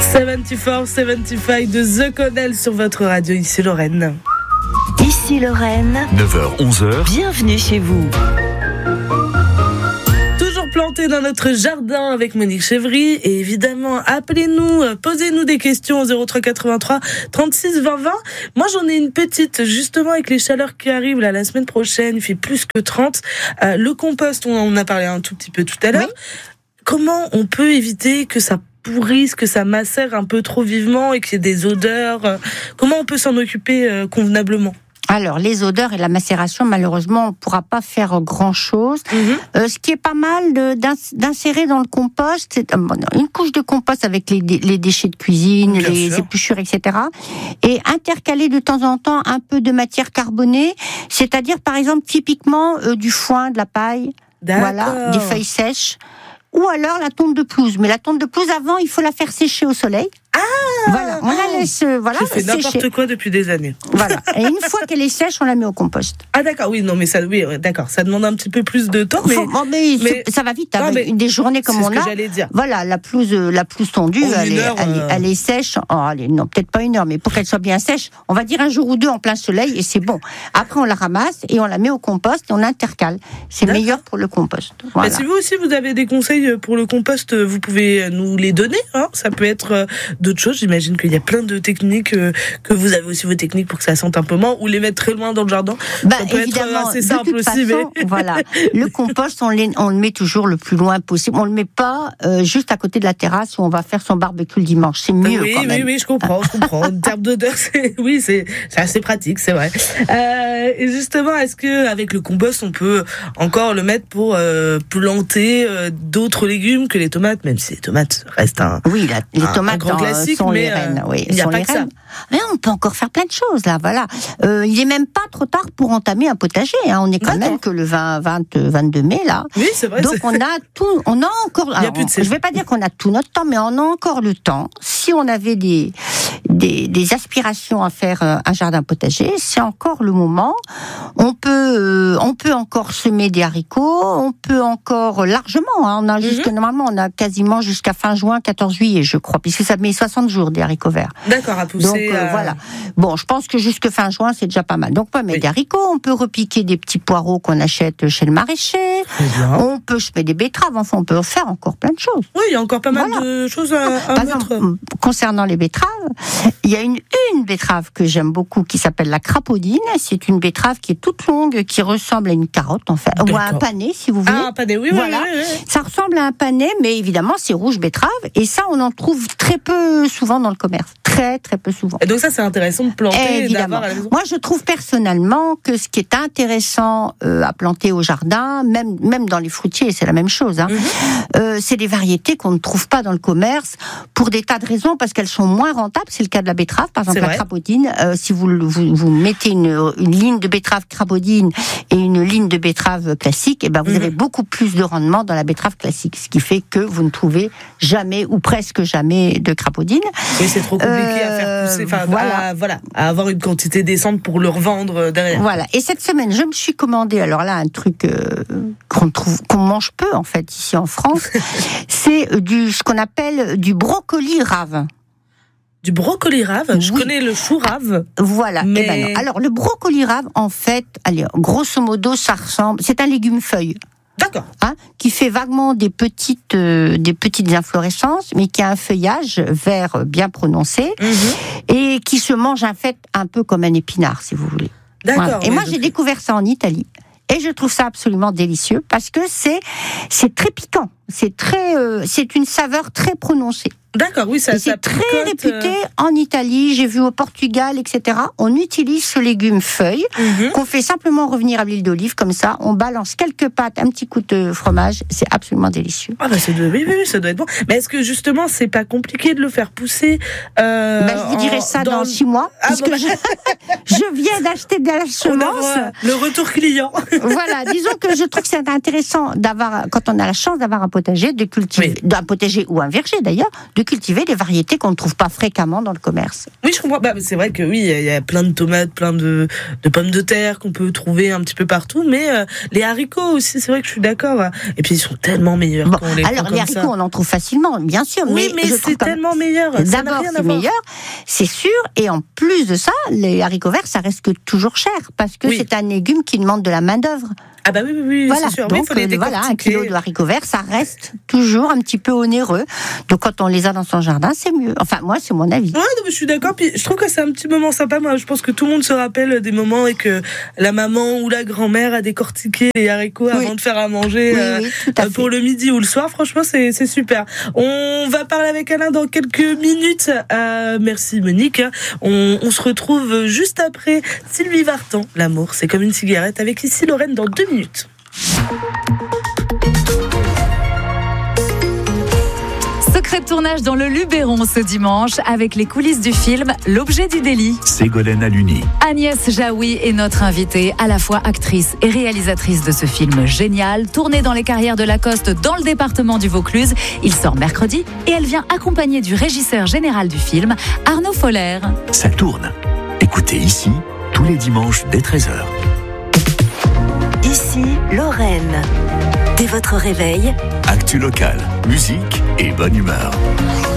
74-75 de The Connell sur votre radio, ici Lorraine. Ici Lorraine, 9h-11h, bienvenue chez vous. Toujours planté dans notre jardin avec Monique Chevry. Et évidemment, appelez-nous, posez-nous des questions au 03 83 36 20 20. Moi, j'en ai une petite, justement, avec les chaleurs qui arrivent là, la semaine prochaine. Il fait plus que 30. Le compost, on en a parlé un tout petit peu tout à l'heure. Oui. Comment on peut éviter que ça pourrisse, que ça macère un peu trop vivement et qu'il y ait des odeurs? Comment on peut s'en occuper convenablement? Alors, les odeurs et la macération, malheureusement, on ne pourra pas faire grand-chose. Ce qui est pas mal d'insérer dans le compost, c'est une couche de compost avec les déchets de cuisine, les épluchures, etc. Et intercaler de temps en temps un peu de matière carbonée, c'est-à-dire, par exemple, typiquement du foin, de la paille, voilà, des feuilles sèches. Ou alors la tonte de pelouse. Mais la tonte de pelouse, avant, il faut la faire sécher au soleil. Voilà, on la laisse sécher. Je fais n'importe quoi depuis des années. Voilà, et une fois qu'elle est sèche, on la met au compost. Ah d'accord, oui, non, mais ça, oui, d'accord, ça demande un petit peu plus de temps, mais ça va vite. Non, des journées comme on a. J'allais dire. Voilà, la pelouse tondue, elle est sèche. Non, peut-être pas 1 heure, mais pour qu'elle soit bien sèche, on va dire 1 jour ou 2 en plein soleil et c'est bon. Après, on la ramasse et on la met au compost et on intercale. C'est meilleur pour le compost. Voilà. Si vous aussi vous avez des conseils pour le compost, vous pouvez nous les donner. Ça peut être d'autres choses. J'imagine qu'il y a plein de techniques, que vous avez aussi vos techniques pour que ça sente un peu moins, ou les mettre très loin dans le jardin. Ça peut être assez simple aussi. Voilà, le compost, on le met toujours le plus loin possible. On le met pas juste à côté de la terrasse où on va faire son barbecue le dimanche. C'est mieux quand même. Oui, je comprends. En termes d'odeur, c'est assez pratique, c'est vrai. Et justement, est-ce que avec le compost, on peut encore le mettre pour planter d'autres légumes que les tomates, même si les tomates restent les tomates grand classique, sont les reines. Oui, il n'y a pas que ça. Mais on peut encore faire plein de choses là, voilà. Il n'est même pas trop tard pour entamer un potager. On est quand même que le 22 mai là. Oui, c'est vrai. Donc on a encore. Je vais pas dire qu'on a tout notre temps, mais on a encore le temps. Si on avait des aspirations à faire un jardin potager, c'est encore le moment. On peut encore semer des haricots. On peut encore largement. On a normalement on a quasiment jusqu'à fin juin, 14 juillet, je crois, puisque ça met 60 jours des haricots verts. D'accord, à pousser. Donc voilà. Bon, je pense que jusque fin juin, c'est déjà pas mal. Donc on peut mettre des haricots, on peut repiquer des petits poireaux qu'on achète chez le maraîcher. On peut semer des betteraves. Enfin, on peut faire encore plein de choses. Oui, il y a encore pas mal de choses à Par mettre. exemple, concernant les betteraves, il y a une betterave que j'aime beaucoup qui s'appelle la crapaudine. C'est une betterave qui est toute longue, qui ressemble à une carotte en fait, ou à un panais si vous voulez. Un panais, oui. Ça ressemble à un panais, mais évidemment c'est rouge betterave. Et ça, on en trouve très peu souvent dans le commerce. Très, très peu souvent. Et donc ça, c'est intéressant de planter et d'avoir à la maison. Moi, je trouve personnellement que ce qui est intéressant à planter au jardin, même dans les fruitiers, c'est la même chose. C'est des variétés qu'on ne trouve pas dans le commerce pour des tas de raisons, parce qu'elles sont moins rentables. C'est le cas de la betterave, par exemple la crapaudine. Si vous mettez une ligne de betterave crapaudine et une ligne de betterave classique, et vous avez beaucoup plus de rendement dans la betterave classique, ce qui fait que vous ne trouvez jamais ou presque jamais de crapaudine. Oui, c'est trop compliqué à faire pousser, à avoir une quantité décente pour le revendre derrière. Voilà. Et cette semaine, je me suis commandé, alors là, un truc qu'on mange peu en fait ici en France, c'est ce qu'on appelle du brocoli rave. Du brocoli rave, je connais le chou rave. Voilà. Mais... non. Alors le brocoli rave, en fait, grosso modo, c'est un légume feuille. D'accord. Qui fait vaguement des petites inflorescences, mais qui a un feuillage vert bien prononcé, et qui se mange en fait un peu comme un épinard, si vous voulez. D'accord. Voilà. Et moi, j'ai découvert ça en Italie. Et je trouve ça absolument délicieux, parce que c'est très piquant. C'est une saveur très prononcée. D'accord, oui, ça c'est très réputé en Italie, j'ai vu au Portugal, etc. On utilise ce légume feuille, qu'on fait simplement revenir à l'huile d'olive, comme ça, on balance quelques pâtes, un petit coup de fromage, c'est absolument délicieux. Oui, ça doit être bon. Mais est-ce que justement, c'est pas compliqué de le faire pousser je vous dirai ça dans 6 mois, puisque je viens d'acheter de la semence. Le retour client. Voilà, disons que je trouve que c'est intéressant quand on a la chance d'avoir un potager, de cultiver, d'un potager ou un verger d'ailleurs, de cultiver des variétés qu'on ne trouve pas fréquemment dans le commerce. Oui, je comprends. C'est vrai que oui, il y a plein de tomates, plein de pommes de terre qu'on peut trouver un petit peu partout, mais les haricots aussi, c'est vrai que je suis d'accord. Et puis ils sont tellement meilleurs quand on les prend alors comme les haricots, on en trouve facilement, bien sûr. Oui, mais c'est tellement meilleur. D'abord, c'est meilleur, c'est sûr. Et en plus de ça, les haricots verts, ça reste que toujours cher parce que c'est un légume qui demande de la main d'œuvre. Ah bah oui, voilà. C'est sûr. Donc, voilà, 1 kilo de haricots verts, ça reste toujours un petit peu onéreux. Donc, quand on les a dans son jardin, c'est mieux. Enfin, moi, c'est mon avis. Ouais, non, mais je suis d'accord. Puis, je trouve que c'est un petit moment sympa. Moi, je pense que tout le monde se rappelle des moments et que la maman ou la grand-mère a décortiqué les haricots avant de faire à manger pour le midi ou le soir. Franchement, c'est super. On va parler avec Alain dans quelques minutes. Merci, Monique. On se retrouve juste après Sylvie Vartan. L'amour, c'est comme une cigarette avec ici Lorraine dans 2 minutes. Secret de tournage dans le Luberon ce dimanche avec les coulisses du film L'objet du délit. Ségolène Aluni. Agnès Jaoui est notre invitée, à la fois actrice et réalisatrice de ce film génial, tourné dans les carrières de Lacoste dans le département du Vaucluse. Il sort mercredi et elle vient accompagnée du régisseur général du film, Arnaud Foller. Ça tourne. Écoutez ici, tous les dimanches dès 13h. Ici, Lorraine. Dès votre réveil, Actu locale, musique et bonne humeur.